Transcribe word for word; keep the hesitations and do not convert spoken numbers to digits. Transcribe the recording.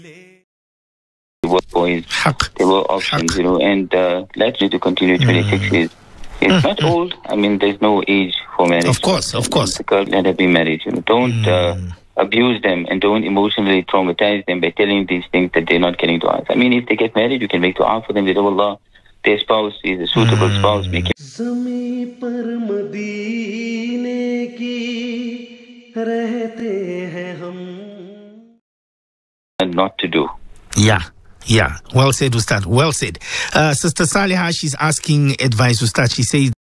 were boys, Haq. there were options, Haq. you know, and uh, likely to continue twenty-six Mm. years. It's Mm, not mm. old. I mean, there's no age for marriage. Of course, of course. The girl, let her be married. You know, don't Mm. uh, abuse them and don't emotionally traumatize them by telling these things that they're not getting to us. I mean, if they get married, you can make dua for them with Allah. Their spouse is a suitable Mm. spouse. Make it ज़मीं पर मदीने की रहते हैं हम not to do. Yeah. Yeah. Well said, Ustad. Well said. Uh, Sister Saliha, she's asking advice, Ustad. She says,